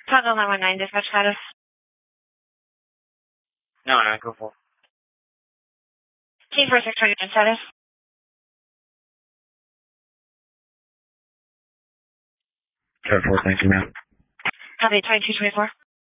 Chicago 919, dispatch status. No, go for it. Team 4629 status. 4, thank you, ma'am. Copy 2224.